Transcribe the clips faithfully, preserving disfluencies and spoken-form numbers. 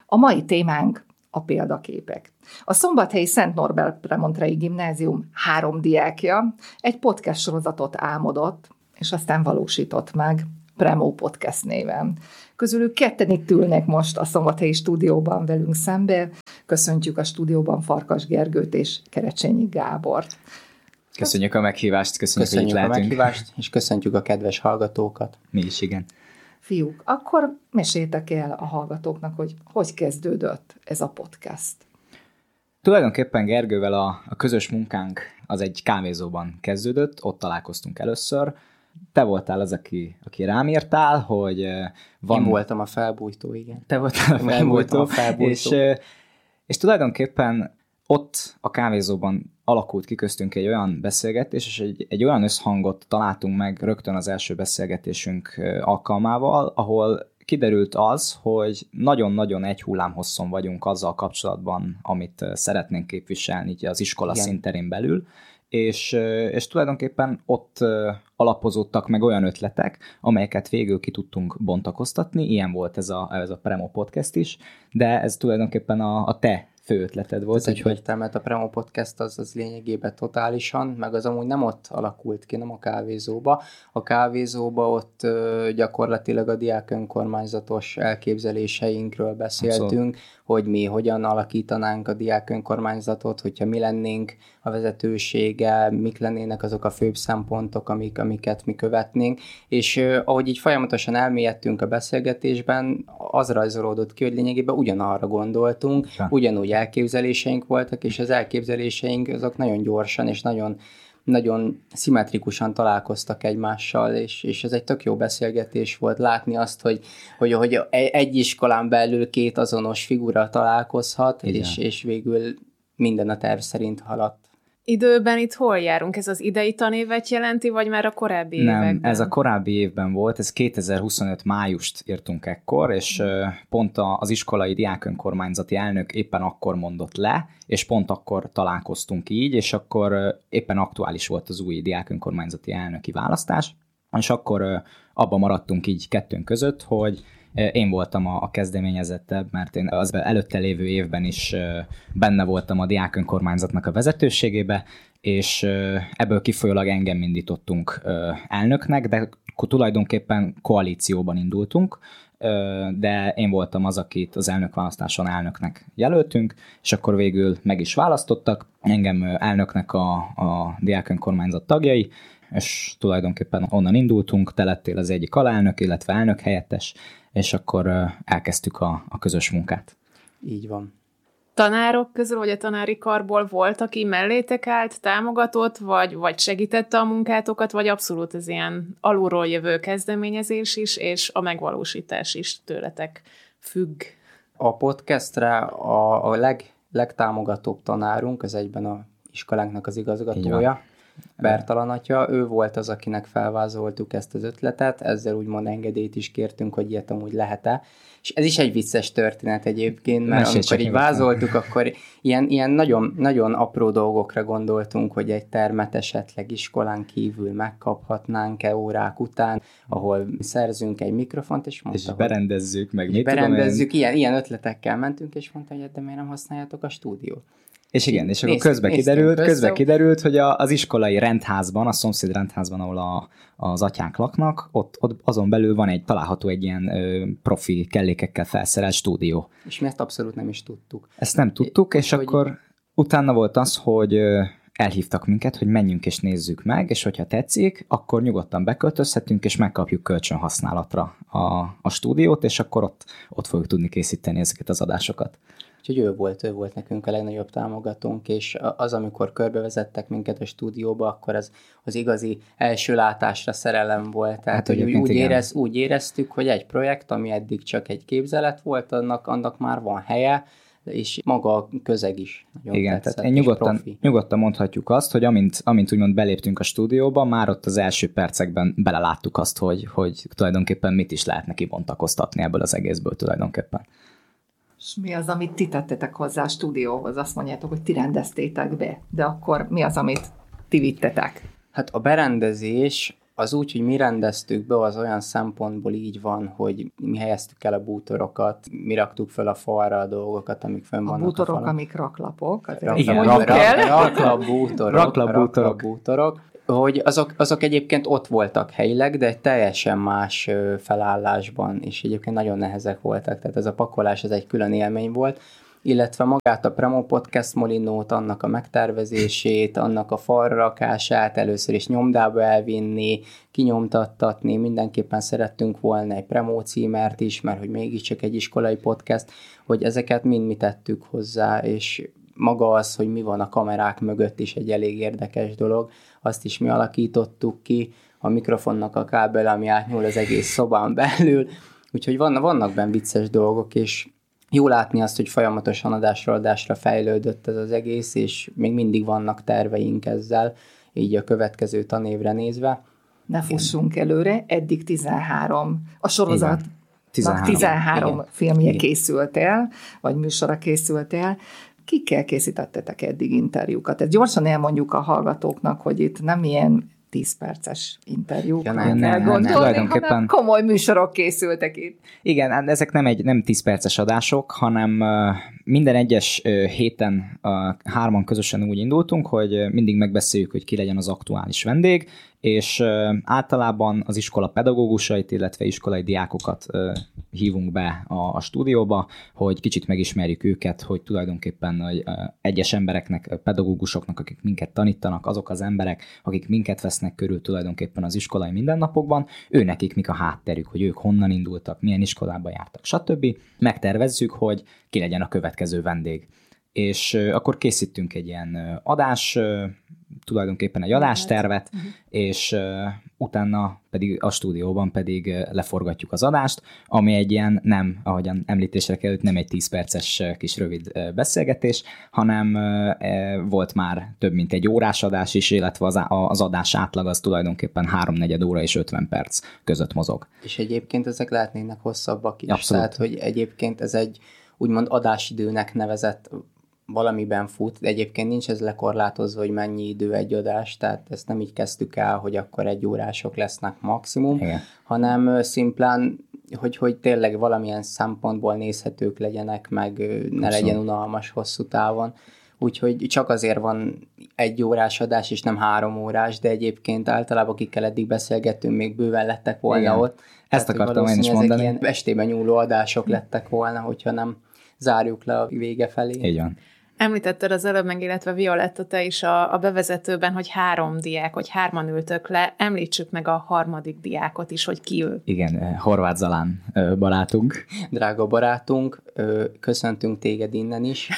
A mai témánk a példaképek. A szombathelyi Szent Norbert Premontrei Gimnázium három diákja egy podcast sorozatot álmodott, és aztán valósított meg Premo Podcast néven. Közülük ketten itt ülnek most a szombathelyi stúdióban velünk szembe. Köszöntjük a stúdióban Farkas Gergőt és Kerecsényi Gábort. Köszönjük a meghívást, köszönjük, köszönjük hogy itt a lehetünk. meghívást, és köszöntjük a kedves hallgatókat. Mi is, igen. Fiúk, akkor meséltek el a hallgatóknak, hogy hogy kezdődött ez a podcast. Tulajdonképpen Gergővel a, a közös munkánk az egy kávézóban kezdődött, ott találkoztunk először. Te voltál az, aki, aki rám írtál, hogy van... Én voltam a felbújtó, igen. Te voltál a felbújtó, a felbújtó. És, és tulajdonképpen ott a kávézóban alakult ki köztünk egy olyan beszélgetés, és egy, egy olyan összhangot találtunk meg rögtön az első beszélgetésünk alkalmával, ahol kiderült az, hogy nagyon-nagyon egy hullámhosszon vagyunk azzal kapcsolatban, amit szeretnénk képviselni így az iskola Igen. szinterén belül, és, és tulajdonképpen ott alapozódtak meg olyan ötletek, amelyeket végül ki tudtunk bontakoztatni, ilyen volt ez a, ez a Premo Podcast is, de ez tulajdonképpen a, a te fő ötleted volt. Ez úgyhogy... egyértelmű, a Premo Podcast az, az lényegében totálisan, meg az amúgy nem ott alakult ki, nem a kávézóba. A kávézóba ott ö, gyakorlatilag a diák önkormányzatos elképzeléseinkről beszéltünk, Abszolút. Hogy mi hogyan alakítanánk a diák önkormányzatot, hogyha mi lennénk a vezetősége, mik lennének azok a főbb szempontok, amik, amiket mi követnénk, és ö, ahogy így folyamatosan elmélyedtünk a beszélgetésben, az rajzolódott ki, hogy lényegében ugyanarra gondoltunk, ja. ugyanúgy elképzeléseink voltak, és az elképzeléseink azok nagyon gyorsan és nagyon, nagyon szimmetrikusan találkoztak egymással, és, és ez egy tök jó beszélgetés volt látni azt, hogy, hogy, hogy egy iskolán belül két azonos figura találkozhat, és, és végül minden a terv szerint haladt. Időben itt hol járunk? Ez az idei tanévet jelenti, vagy már a korábbi Nem, években? Nem, ez a korábbi évben volt, ez kétezer-huszonöt májust írtunk ekkor, és pont az iskolai diákönkormányzati elnök éppen akkor mondott le, és pont akkor találkoztunk így, és akkor éppen aktuális volt az új diákönkormányzati elnöki választás, és akkor abban maradtunk így kettőnk között, hogy én voltam a kezdeményezettebb, mert én az előtte lévő évben is benne voltam a diákönkormányzatnak a vezetőségébe, és ebből kifolyólag engem indítottunk elnöknek, de tulajdonképpen koalícióban indultunk, de én voltam az, akit az elnökválasztáson elnöknek jelöltünk, és akkor végül meg is választottak engem elnöknek a, a diákönkormányzat tagjai, és tulajdonképpen onnan indultunk, te lettél az egyik alelnök, illetve elnök helyettes, és akkor elkezdtük a, a közös munkát. Így van. Tanárok közül, vagy a tanári karból volt, aki mellétek állt, támogatott, vagy, vagy segítette a munkátokat, vagy abszolút ez ilyen alulról jövő kezdeményezés is, és a megvalósítás is tőletek függ? A podcastre a, a leg, legtámogatóbb tanárunk, az egyben a iskolánknak az igazgatója, Bertalan atya, ő volt az, akinek felvázoltuk ezt az ötletet, ezzel úgymond engedélyt is kértünk, hogy ilyet amúgy lehet-e. És ez is egy vicces történet egyébként, mert Mesélj amikor így vázoltuk, akkor ilyen, ilyen nagyon, nagyon apró dolgokra gondoltunk, hogy egy termet esetleg iskolán kívül megkaphatnánk-e órák után, ahol szerzünk egy mikrofont, és mondta, és berendezzük, meg mit berendezzük, ilyen, ilyen ötletekkel mentünk, és mondta, hogy de miért nem használjátok a stúdiót? És igen, és akkor közben kiderült, közben kiderült, hogy a, az iskolai rendházban, a szomszéd rendházban, ahol a, az atyánk laknak, ott, ott azon belül van egy, található egy ilyen ö, profi kellékekkel felszerelt stúdió. És mi ezt abszolút nem is tudtuk. Ezt nem tudtuk, és hogy... akkor utána volt az, hogy ö, elhívtak minket, hogy menjünk és nézzük meg, és hogyha tetszik, akkor nyugodtan beköltözhetünk, és megkapjuk kölcsönhasználatra a, a stúdiót, és akkor ott, ott fogjuk tudni készíteni ezeket az adásokat. Úgyhogy ő volt, ő volt nekünk a legnagyobb támogatónk, és az, amikor körbevezettek minket a stúdióba, akkor az, az igazi első látásra szerelem volt. Tehát, hát, hogy úgy, úgy, érez, úgy éreztük, hogy egy projekt, ami eddig csak egy képzelet volt, annak, annak már van helye, és maga a közeg is nagyon igen, tetszett, tehát nyugodtan, nyugodtan mondhatjuk azt, hogy amint, amint úgymond beléptünk a stúdióba, már ott az első percekben beleláttuk azt, hogy, hogy tulajdonképpen mit is lehetne kibontakoztatni ebből az egészből tulajdonképpen. És mi az, amit ti tettetek hozzá a stúdióhoz? Azt mondjátok, hogy ti rendeztétek be, de akkor mi az, amit ti vittetek? Hát a berendezés az úgy, hogy mi rendeztük be, az olyan szempontból így van, hogy mi helyeztük el a bútorokat, mi raktuk fel a falra a dolgokat, amik fönn vannak a bútorok, a falon. amik raklapok. Rak, igen, rak, raklap, raklap bútorok. Raklap bútorok. Raklap bútorok. Hogy azok, azok egyébként ott voltak helyileg, de egy teljesen más felállásban, és egyébként nagyon nehezek voltak, tehát ez a pakolás ez egy külön élmény volt, illetve magát a Premo Podcast Molinót, annak a megtervezését, annak a falra rakását, először is nyomdába elvinni, kinyomtattatni, mindenképpen szerettünk volna egy Premo címert is, mert hogy mégiscsak egy iskolai podcast, hogy ezeket mind mi tettük hozzá, és maga az, hogy mi van a kamerák mögött is egy elég érdekes dolog, azt is mi alakítottuk ki, a mikrofonnak a kábel, ami átnyúl az egész szobán belül, úgyhogy vannak, vannak benne vicces dolgok, és jó látni azt, hogy folyamatosan adásra adásra fejlődött ez az egész, és még mindig vannak terveink ezzel, így a következő tanévre nézve. Ne fussunk igen. előre, eddig tizenhárom. A sorozat tizenhárom, tizenhárom igen. filmje Igen. készült el, vagy műsora készült el. Kikkel készítettetek eddig interjúkat? Ezt gyorsan elmondjuk a hallgatóknak, hogy itt nem ilyen tíz perces interjúkra Ja, kell nem, nem, gondolni, nem, tulajdonképpen- hanem komoly műsorok készültek itt. Igen, ezek nem egy nem tíz perces adások, hanem uh, minden egyes uh, héten uh, hárman közösen úgy indultunk, hogy uh, mindig megbeszéljük, hogy ki legyen az aktuális vendég, és uh, általában az iskola pedagógusait, illetve iskolai diákokat uh, hívunk be a, a stúdióba, hogy kicsit megismerjük őket, hogy tulajdonképpen hogy, uh, egyes embereknek, uh, pedagógusoknak, akik minket tanítanak, azok az emberek, akik minket vesznek körül tulajdonképpen az iskolai mindennapokban, ő nekik mik a hátterük, hogy ők honnan indultak, milyen iskolába jártak, stb. Megtervezzük, hogy ki legyen a következő vendég. És uh, akkor készítünk egy ilyen uh, adás, uh, tulajdonképpen egy adástervet, uh-huh. és uh, utána pedig a stúdióban pedig uh, leforgatjuk az adást, ami egy ilyen nem, ahogyan említésre került, nem egy tíz perces uh, kis rövid uh, beszélgetés, hanem uh, uh, volt már több mint egy órás adás is, illetve az, az adás átlag az tulajdonképpen háromnegyed óra és ötven perc között mozog. És egyébként ezek lehetnének hosszabbak is. Abszolút. Tehát, hogy egyébként ez egy úgymond adásidőnek nevezett valamiben fut, de egyébként nincs ez lekorlátozva, hogy mennyi idő egy adás, tehát ezt nem így kezdtük el, hogy akkor egy órások lesznek maximum, Igen. hanem szimplán, hogy, hogy tényleg valamilyen szempontból nézhetők legyenek, meg ne Abszolút. legyen unalmas hosszú távon. Úgyhogy csak azért van egy órás adás, és nem három órás, de egyébként általában akikkel eddig beszélgettünk, még bőven lettek volna Igen. ott. Ezt Tehát, akartam hogy én is valószínűleg mondani. ilyen estében nyúló adások lettek volna, hogyha nem zárjuk le a vége felé. Így van. Említetted az előbb meg, illetve Violetta, te is a, a bevezetőben, hogy három diák, hogy hárman ültök le. Említsük meg a harmadik diákot is, hogy ki ő. Igen, Horváth Zalán barátunk. Drága barátunk, köszöntünk téged innen is.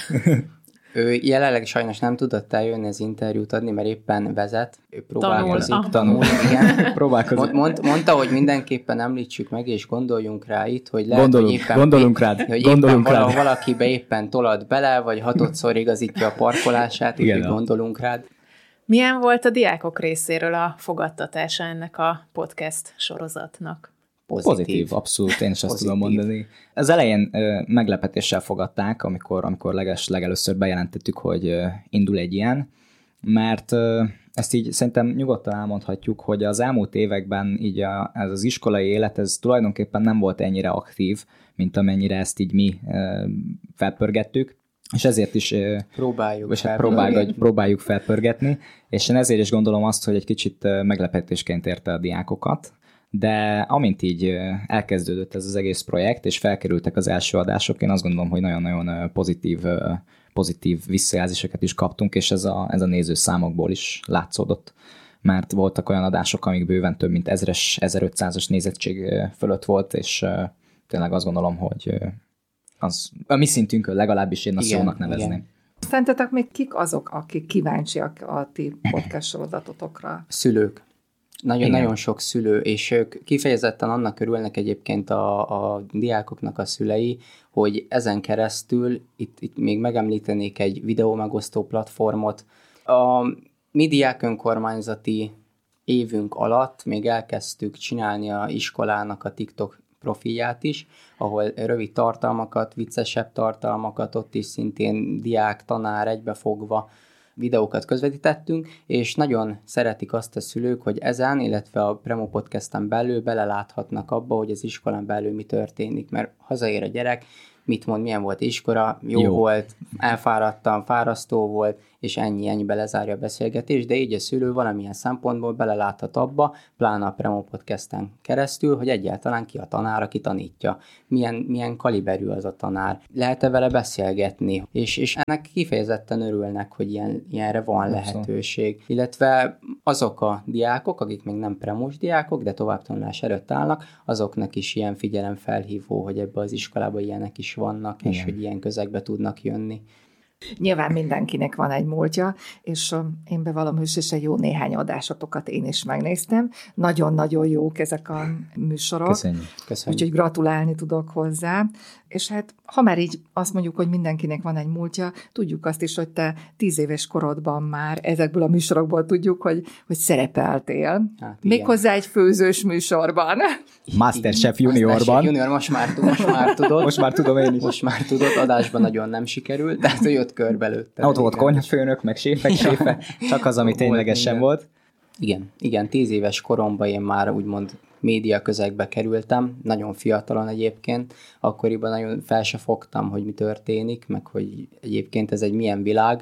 Ő jelenleg sajnos nem tudott eljönni az interjút adni, mert éppen vezet, ő próbálkozik. Tanul. Tanul, igen. Próbálkozik. Mond, mondta, hogy mindenképpen említsük meg, és gondoljunk rá itt, hogy lehet, Gondolunk, hogy éppen, gondolunk rád, hogy gondolunk éppen rád. vala, valakibe éppen tolad bele, vagy hatodszor igazítja a parkolását, Igen, úgyhogy no. gondolunk rád. Milyen volt a diákok részéről a fogadtatása ennek a podcast sorozatnak? Pozitív. Pozitív, abszolút, én is azt Pozitív. tudom mondani. Az elején ö, meglepetéssel fogadták, amikor, amikor leges, legelőször bejelentettük, hogy ö, indul egy ilyen, mert ö, ezt így szerintem nyugodtan elmondhatjuk, hogy az elmúlt években így a, ez az iskolai élet, ez tulajdonképpen nem volt ennyire aktív, mint amennyire ezt így mi ö, felpörgettük, és ezért is ö, Próbáljuk. és hát felpörgetni. próbáljuk, próbáljuk felpörgetni, és én ezért is gondolom azt, hogy egy kicsit ö, meglepetésként érte a diákokat, de amint így elkezdődött ez az egész projekt, és felkerültek az első adások, én azt gondolom, hogy nagyon-nagyon pozitív, pozitív visszajelzéseket is kaptunk, és ez a, ez a nézőszámokból is látszódott. Mert voltak olyan adások, amik bőven több mint ezres, ezerötszázas nézettség fölött volt, és tényleg azt gondolom, hogy az, a mi szintünkön legalábbis én azt Igen, jónak nevezném. igen. Szerintetek még kik azok, akik kíváncsiak a ti podcast sorozatotokra? Szülők. Nagyon, Igen. nagyon sok szülő, és ők kifejezetten annak örülnek egyébként a, a diákoknak a szülei, hogy ezen keresztül, itt, itt még megemlítenék egy videó megosztó platformot, a mi diák önkormányzati évünk alatt még elkezdtük csinálni a iskolának a TikTok profilját is, ahol rövid tartalmakat, viccesebb tartalmakat, ott is szintén diák, tanár egybefogva videókat közvetítettünk, és nagyon szeretik azt a szülők, hogy ezen, illetve a Premo Podcasten belül beleláthatnak abba, hogy az iskolán belül mi történik, mert hazaér a gyerek, mit mond, milyen volt iskola, jó, jó. volt, elfáradtam, fárasztó volt, és ennyi, ennyibe lezárja a beszélgetés, de így a szülő valamilyen szempontból beleláthat abba, pláne a Premo Podcasten keresztül, hogy egyáltalán ki a tanár, aki tanítja, milyen, milyen kaliberű az a tanár, lehet-e vele beszélgetni, és, és ennek kifejezetten örülnek, hogy ilyen, ilyenre van lehetőség. Illetve azok a diákok, akik még nem premos diákok, de továbbtanulás előtt állnak, azoknak is ilyen figyelemfelhívó, hogy ebbe az iskolába ilyenek is vannak, igen. és hogy ilyen közegbe tudnak jönni. Nyilván mindenkinek van egy múltja, és én bevallom hősösen jó néhány adásotokat én is megnéztem. Nagyon-nagyon jók ezek a műsorok. Köszönjük. Köszönjük. Úgyhogy gratulálni tudok hozzá. És hát, ha már így azt mondjuk, hogy mindenkinek van egy múltja, tudjuk azt is, hogy te tíz éves korodban már ezekből a műsorokból tudjuk, hogy, hogy szerepeltél. Hát, méghozzá egy főzős műsorban. Masterchef Juniorban. Masterchef Junior, most már, most már tudod. Most már tudom én is. Most már tudod, adásban nagyon nem sikerült, tehát hogy ott körbelőtte. Ott volt konyhafőnök, meg séfek, séfe, csak az, ami ténylegesen volt. Igen, igen, tíz éves koromban én már úgymond média közegbe kerültem, nagyon fiatalon egyébként, akkoriban nagyon fel se fogtam, hogy mi történik, meg hogy egyébként ez egy milyen világ,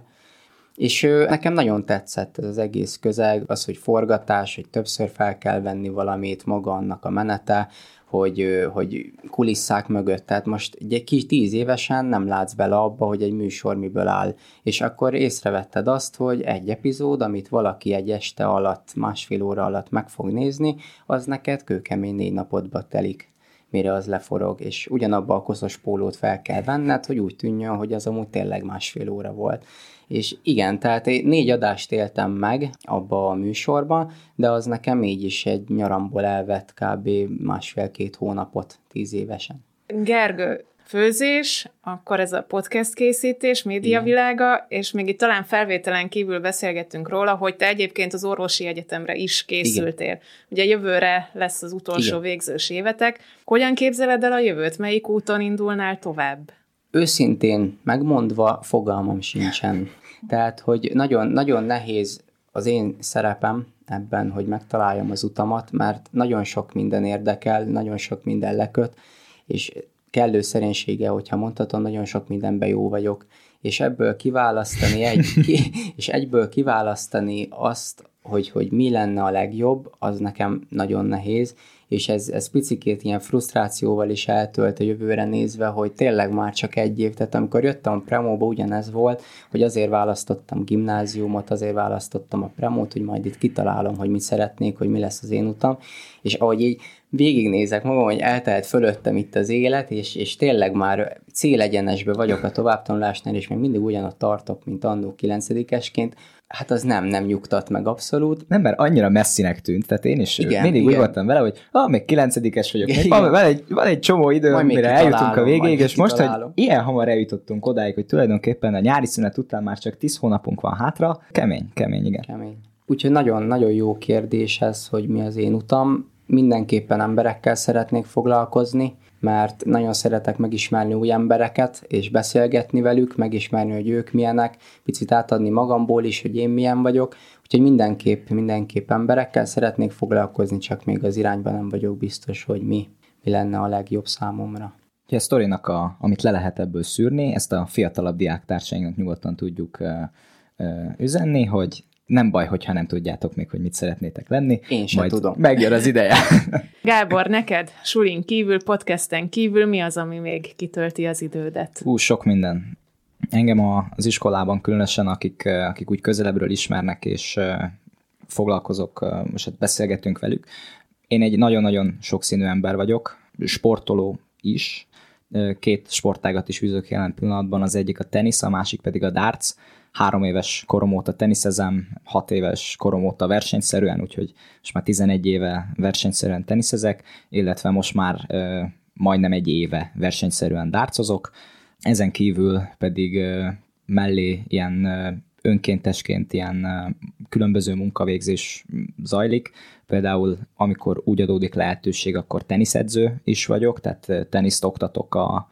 és nekem nagyon tetszett ez az egész közeg, az, hogy forgatás, hogy többször fel kell venni valamit, maga annak a menete, hogy, hogy kulisszák mögött, tehát most egy kis tíz évesen nem látsz bele abba, hogy egy műsor miből áll, és akkor észrevetted azt, hogy egy epizód, amit valaki egy este alatt, másfél óra alatt meg fog nézni, az neked kőkemény négy napodba telik, mire az leforog, és ugyanabba a koszos pólót fel kell venned, hogy úgy tűnjön, hogy az amúgy tényleg másfél óra volt. És igen, tehát én négy adást éltem meg abba a műsorban, de az nekem így is egy nyaramból elvett kb. Másfél-két hónapot tíz évesen. Gergő, főzés, akkor ez a podcast készítés, médiavilága, és még itt talán felvételen kívül beszélgettünk róla, hogy te egyébként az orvosi egyetemre is készültél. Igen. Ugye jövőre lesz az utolsó Igen. végzős évetek. Hogyan képzeled el a jövőt? Melyik úton indulnál tovább? Őszintén megmondva fogalmam sincsen. Tehát, hogy nagyon, nagyon nehéz az én szerepem ebben, hogy megtaláljam az utamat, mert nagyon sok minden érdekel, nagyon sok minden leköt, és kellő szerénysége, hogyha mondhatom, nagyon sok mindenben jó vagyok, és ebből kiválasztani egy, és egyből kiválasztani azt, hogy, hogy mi lenne a legjobb, az nekem nagyon nehéz, és ez, ez picikét ilyen frusztrációval is eltölt a jövőre nézve, hogy tényleg már csak egy év, tehát amikor jöttem a Premóba, ugyanez volt, hogy azért választottam gimnáziumot, azért választottam a Premót, hogy majd itt kitalálom, hogy mit szeretnék, hogy mi lesz az én utam, és ahogy így végignézek magam, hogy eltelt fölöttem itt az élet, és, és tényleg már célegyenesbe vagyok a továbbtanulásnál, és még mindig ugyanott tartok, mint annó kilencedikesként, hát az nem, nem nyugtat meg abszolút. Nem, mert annyira messzinek tűnt, tehát én is igen, mindig igen. úgy voltam vele, hogy ah, még kilencedikes vagyok, még van, van, egy, van egy csomó idő, amire eljutunk a végéig, és most, hogy ilyen hamar eljutottunk odáig, hogy tulajdonképpen a nyári szünet után már csak tíz hónapunk van hátra, kemény, kemény, igen. Kemény. Úgyhogy nagyon-nagyon jó kérdés ez, hogy mi az én utam. Mindenképpen emberekkel szeretnék foglalkozni, mert nagyon szeretek megismerni új embereket, és beszélgetni velük, megismerni, hogy ők milyenek, picit átadni magamból is, hogy én milyen vagyok, úgyhogy mindenképp, mindenképp emberekkel szeretnék foglalkozni, csak még az irányban nem vagyok biztos, hogy mi, mi lenne a legjobb számomra. A sztorinak, a, amit le lehet ebből szűrni, ezt a fiatalabb diáktársainknak nyugodtan tudjuk uh, uh, üzenni, hogy nem baj, hogyha nem tudjátok még, hogy mit szeretnétek lenni. Én sem majd tudom. Megjön az ideje. Gábor, neked sulin kívül, podcasten kívül mi az, ami még kitölti az idődet? Ú, sok minden. Engem a, az iskolában különösen, akik, akik úgy közelebbről ismernek, és foglalkozok, most beszélgetünk velük. Én egy nagyon-nagyon sokszínű ember vagyok, sportoló is. Két sportágat is űzök jelen pillanatban, az egyik a tenisz, a másik pedig a darts. Három éves korom óta teniszezem, hat éves korom óta versenyszerűen, úgyhogy most már tizenegy éve versenyszerűen teniszezek, illetve most már ö, majdnem egy éve versenyszerűen dartsozok. Ezen kívül pedig ö, mellé ilyen ö, önkéntesként ilyen ö, különböző munkavégzés zajlik. Például amikor úgy adódik lehetőség, akkor teniszedző is vagyok, tehát teniszt oktatok a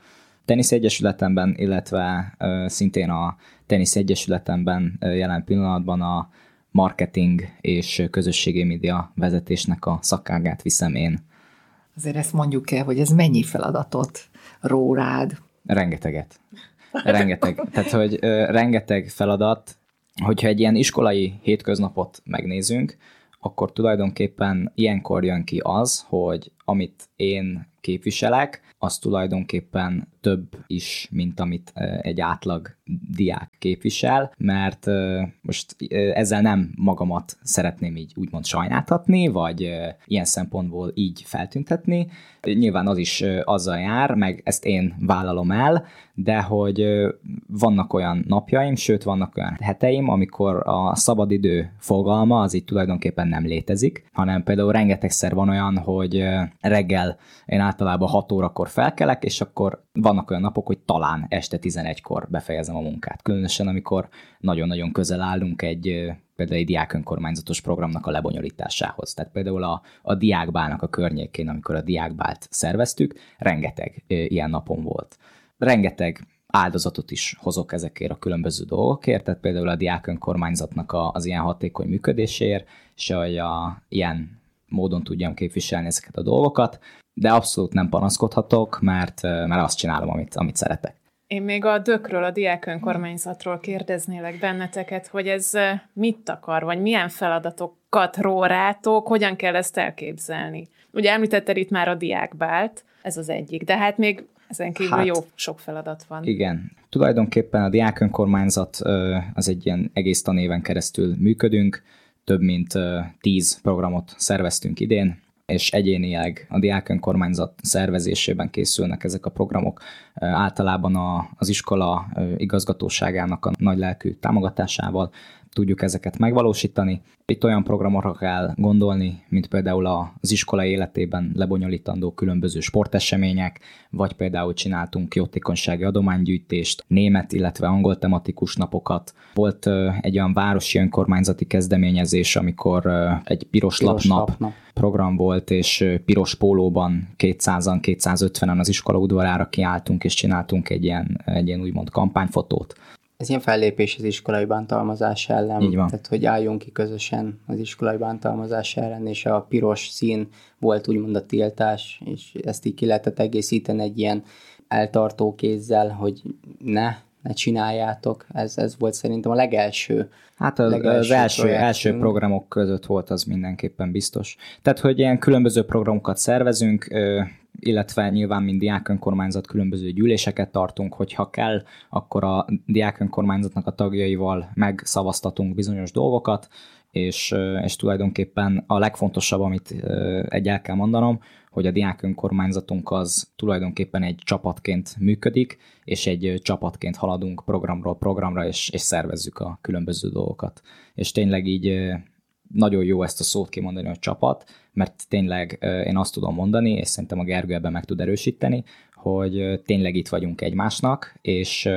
Tenisz Egyesületemben, illetve szintén a Tenisz Egyesületemben jelen pillanatban a marketing és közösségi média vezetésnek a szakágát viszem én. Azért ezt mondjuk el, hogy ez mennyi feladatot ró rád? Rengeteget. Rengeteg. Tehát, hogy ö, rengeteg feladat, hogyha egy ilyen iskolai hétköznapot megnézünk, akkor tulajdonképpen ilyenkor jön ki az, hogy amit én képviselek, az tulajdonképpen több is, mint amit egy átlag diák képvisel, mert most ezzel nem magamat szeretném így úgymond sajnáltatni, vagy ilyen szempontból így feltüntetni. Nyilván az is azzal jár, meg ezt én vállalom el, de hogy vannak olyan napjaim, sőt vannak olyan heteim, amikor a szabadidő fogalma az így tulajdonképpen nem létezik, hanem például rengetegszer van olyan, hogy reggel én általában hat órakor felkelek, és akkor vannak olyan napok, hogy talán este tizenegykor befejezem a munkát. Különösen, amikor nagyon-nagyon közel állunk egy például egy diákönkormányzatos programnak a lebonyolításához. Tehát például a, a diákbálnak a környékén, amikor a diákbált szerveztük, rengeteg ilyen napon volt. Rengeteg áldozatot is hozok ezekért a különböző dolgokért, tehát például a diákönkormányzatnak a, az ilyen hatékony működéséért, és hogy a, ilyen módon tudjam képviselni ezeket a dolgokat, de abszolút nem panaszkodhatok, mert, mert azt csinálom, amit, amit szeretek. Én még a dökről, a diákönkormányzatról kérdeznélek benneteket, hogy ez mit akar, vagy milyen feladatokat ró rátok, hogyan kell ezt elképzelni. Ugye említetted itt már a diákbált, ez az egyik, de hát még ezen kívül hát, jó sok feladat van. Igen. Tulajdonképpen a diákönkormányzat az egy ilyen egész tanéven keresztül működünk, több mint tíz programot szerveztünk idén, és egyénileg a diákönkormányzat szervezésében készülnek ezek a programok. Általában a, az iskola igazgatóságának a nagylelkű támogatásával tudjuk ezeket megvalósítani. Itt olyan programokra kell gondolni, mint például az iskola életében lebonyolítandó különböző sportesemények, vagy például csináltunk jótékonysági adománygyűjtést, német, illetve angol tematikus napokat. Volt egy olyan városi önkormányzati kezdeményezés, amikor egy piros, piros lapnap, lapnap program volt, és piros pólóban kétszázan, kétszázötvenen az iskola udvarára kiálltunk, és csináltunk egy ilyen, egy ilyen úgymond kampányfotót. Ez ilyen fellépés az iskolai bántalmazás ellen, így van. Tehát hogy álljunk ki közösen az iskolai bántalmazás ellen, és a piros szín volt úgymond a tiltás, és ezt így ki lehetett egészíteni egy ilyen eltartó kézzel, hogy ne, ne csináljátok. Ez, ez volt szerintem a legelső. Hát az, legelső az első, első programok között volt az mindenképpen biztos. Tehát, hogy ilyen különböző programokat szervezünk, illetve nyilván, mint diákönkormányzat különböző gyűléseket tartunk, hogyha kell, akkor a diákönkormányzatnak a tagjaival megszavaztatunk bizonyos dolgokat, és, és tulajdonképpen a legfontosabb, amit egy el kell mondanom, hogy a diákönkormányzatunk az tulajdonképpen egy csapatként működik, és egy csapatként haladunk programról programra, és, és szervezzük a különböző dolgokat. És tényleg így nagyon jó ezt a szót kimondani, hogy csapat, mert tényleg én azt tudom mondani, és szerintem a Gergő ebben meg tud erősíteni, hogy tényleg itt vagyunk egymásnak, és,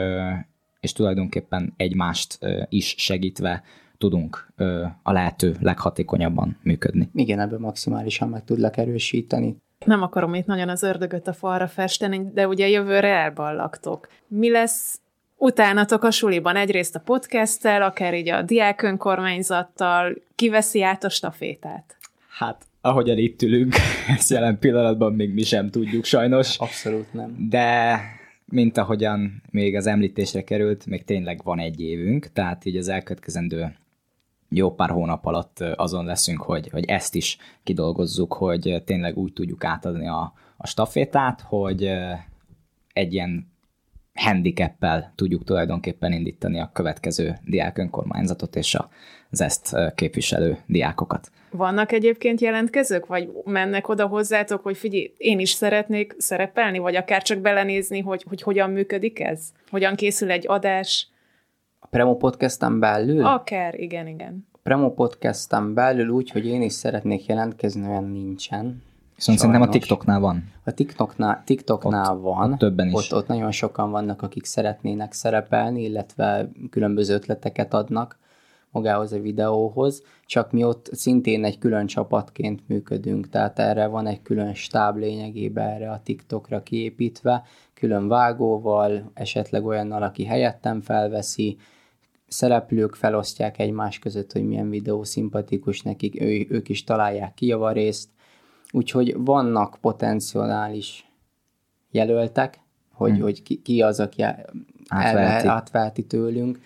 és tulajdonképpen egymást is segítve tudunk a lehető leghatékonyabban működni. Igen, ebből maximálisan meg tudlak erősíteni. Nem akarom itt nagyon az ördögöt a falra festeni, de ugye jövőre elballagtok. Mi lesz utánatok a suliban? Egyrészt a podcasttel, akár így a diákönkormányzattal, kiveszi át a stafétát? Hát, ahogyan itt ülünk, ezt jelen pillanatban még mi sem tudjuk sajnos. Abszolút nem. De mint ahogyan még az említésre került, még tényleg van egy évünk, tehát így az elkövetkezendő jó pár hónap alatt azon leszünk, hogy, hogy ezt is kidolgozzuk, hogy tényleg úgy tudjuk átadni a, a stafétát, hogy egy ilyen handicappel tudjuk tulajdonképpen indítani a következő diákönkormányzatot és az ezt képviselő diákokat. Vannak egyébként jelentkezők, vagy mennek oda hozzátok, hogy figyelj, én is szeretnék szerepelni, vagy akár csak belenézni, hogy, hogy hogyan működik ez? Hogyan készül egy adás? A Premo Podcasten belül? Akár, igen, igen. A Premo Podcasten belül úgy, hogy én is szeretnék jelentkezni, olyan nincsen. Viszont szerintem a TikToknál van. A TikToknál, TikToknál ott, van. Ott többen is. Ott, ott nagyon sokan vannak, akik szeretnének szerepelni, illetve különböző ötleteket adnak. magához a videóhoz, csak mi ott szintén egy külön csapatként működünk, tehát erre van egy külön stáb lényegében erre a TikTokra kiépítve, külön vágóval, esetleg olyannal, aki helyettem felveszi, szereplők felosztják egymás között, hogy milyen videó szimpatikus nekik, ő, ők is találják ki javarészt, úgyhogy vannak potenciális jelöltek, hogy, hmm. hogy ki, ki az, aki átverti. átveheti tőlünk,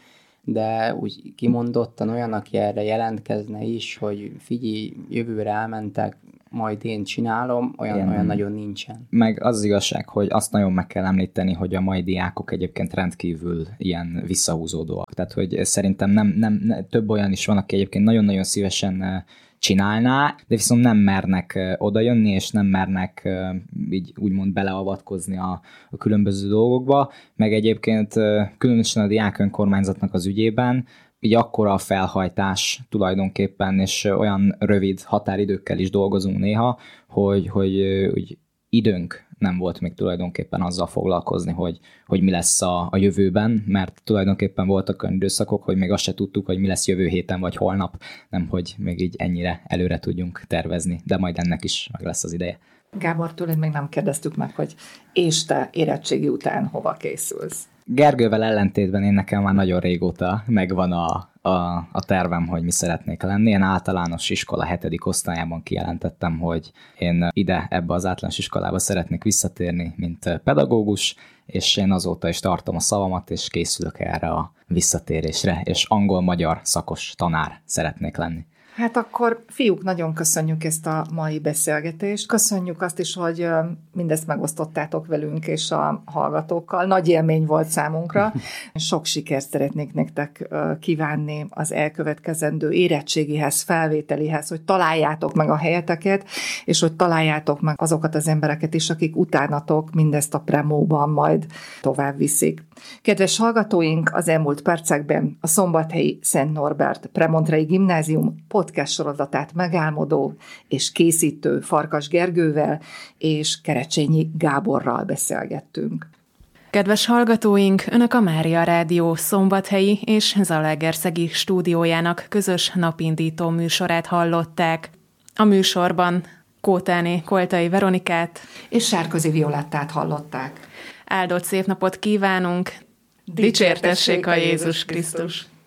de úgy kimondottan olyan, aki erre jelentkezne is, hogy figyelj, jövőre elmentek, majd én csinálom, olyan, Igen. olyan nagyon nincsen. Meg az, az igazság, hogy azt nagyon meg kell említeni, hogy a mai diákok egyébként rendkívül ilyen visszahúzódóak. Tehát, hogy szerintem nem, nem, nem több olyan is van, aki egyébként nagyon-nagyon szívesen csinálná, de viszont nem mernek odajönni, és nem mernek így úgymond beleavatkozni a, a különböző dolgokba, meg egyébként különösen a diák önkormányzatnak az ügyében, így akkora a felhajtás tulajdonképpen, és olyan rövid határidőkkel is dolgozunk néha, hogy, hogy, hogy időnk nem volt még tulajdonképpen azzal foglalkozni, hogy, hogy mi lesz a, a jövőben, mert tulajdonképpen voltak olyan időszakok, hogy még azt se tudtuk, hogy mi lesz jövő héten vagy holnap, nem hogy még így ennyire előre tudjunk tervezni, de majd ennek is meg lesz az ideje. Gábor, tőled még nem kérdeztük meg, hogy és te érettségi után hova készülsz? Gergővel ellentétben én nekem már nagyon régóta megvan a, a, a tervem, hogy mi szeretnék lenni. Én általános iskola hetedik osztályában kijelentettem, hogy én ide, ebbe az általános iskolába szeretnék visszatérni, mint pedagógus, és én azóta is tartom a szavamat, és készülök erre a visszatérésre, és angol-magyar szakos tanár szeretnék lenni. Hát akkor, fiúk, nagyon köszönjük ezt a mai beszélgetést. Köszönjük azt is, hogy mindezt megosztottátok velünk és a hallgatókkal. Nagy élmény volt számunkra. Sok sikert szeretnék nektek kívánni az elkövetkezendő érettségihez, felvételihez, hogy találjátok meg a helyeteket, és hogy találjátok meg azokat az embereket is, akik utánatok mindezt a premóban majd tovább viszik. Kedves hallgatóink, az elmúlt percekben a Szombathelyi Szent Norbert Premontrei Gimnázium podcast sorozatát megálmodó és készítő Farkas Gergővel és Kerecsényi Gáborral beszélgettünk. Kedves hallgatóink, Önök a Mária Rádió szombathelyi és zalaegerszegi stúdiójának közös napindító műsorát hallották. A műsorban Kótáné Koltai Veronikát és Sárközi Violettát hallották. Áldott szép napot kívánunk! Dicsértessék a Jézus Krisztus!